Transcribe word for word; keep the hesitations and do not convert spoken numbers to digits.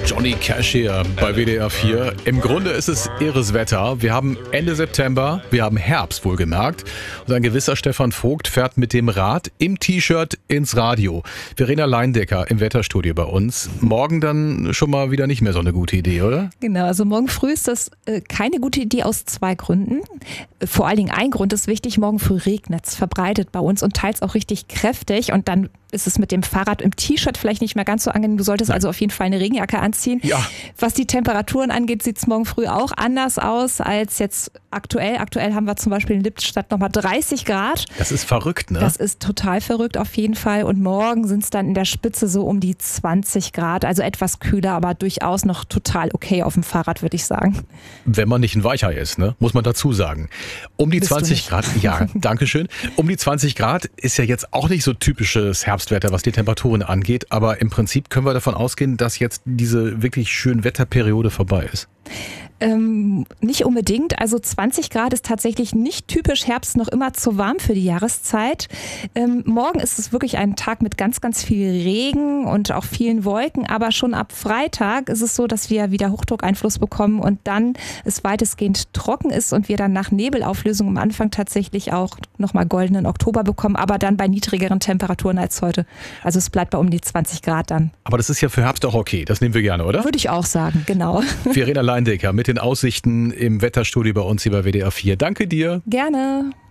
Johnny Cash hier bei W D R vier. Im Grunde ist es irres Wetter. Wir haben Ende September, wir haben Herbst wohlgemerkt. Und ein gewisser Stefan Vogt fährt mit dem Rad im T-Shirt ins Radio. Verena Leindecker im Wetterstudio bei uns. Morgen dann schon mal wieder nicht mehr so eine gute Idee, oder? Genau, also morgen früh ist das äh, keine gute Idee aus zwei Gründen. Vor allen Dingen ein Grund ist wichtig, morgen früh regnet es, verbreitet bei uns und teils auch richtig kräftig und dann ist es mit dem Fahrrad im T-Shirt vielleicht nicht mehr ganz so angenehm. Du solltest also auf jeden Fall eine Regenjacke anziehen. Ja. Was die Temperaturen angeht, sieht es morgen früh auch anders aus als jetzt aktuell. Aktuell haben wir zum Beispiel in Lippstadt nochmal dreißig Grad. Das ist verrückt, ne? Das ist total verrückt auf jeden Fall. Und morgen sind es dann in der Spitze so um die zwanzig Grad. Also etwas kühler, aber durchaus noch total okay auf dem Fahrrad, würde ich sagen. Wenn man nicht ein Weichei ist, ne? Muss man dazu sagen. Um die Bist du zwanzig nicht. Grad, ja, danke schön. Um die zwanzig Grad ist ja jetzt auch nicht so typisches Herbstwetter, was die Temperaturen angeht. Aber im Prinzip können wir davon ausgehen, dass jetzt diese wirklich schöne Wetterperiode vorbei ist. Ähm, nicht unbedingt. Also zwanzig Grad ist tatsächlich nicht typisch Herbst, noch immer zu warm für die Jahreszeit. Ähm, morgen ist es wirklich ein Tag mit ganz, ganz viel Regen und auch vielen Wolken. Aber schon ab Freitag ist es so, dass wir wieder Hochdruckeinfluss bekommen und dann es weitestgehend trocken ist und wir dann nach Nebelauflösung am Anfang tatsächlich auch nochmal goldenen Oktober bekommen, aber dann bei niedrigeren Temperaturen als heute. Also es bleibt bei um die zwanzig Grad dann. Aber das ist ja für Herbst auch okay. Das nehmen wir gerne, oder? Würde ich auch sagen, genau. Verena Leindecker mit den Aussichten im Wetterstudio bei uns hier bei W D R vier. Danke dir. Gerne.